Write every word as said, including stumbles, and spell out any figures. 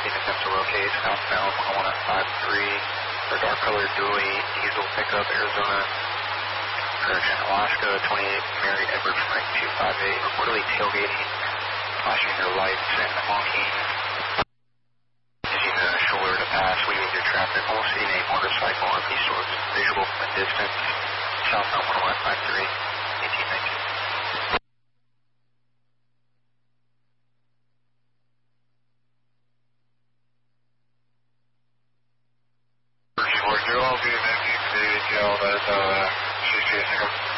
Being attempt to locate southbound one one five three for dark colored dually diesel pickup Arizona. Correction, Alaska twenty-eight Mary Edwards Frank two five eight. Reportedly tailgating, flashing your lights and honking. Using the shoulder to pass, leaving your traffic. Almost seeing a motorcycle on these sorts visual from a distance. Southbound one one five three, eighteen nineteen. All good, nineteen, today, all that, uh, she's chasing him.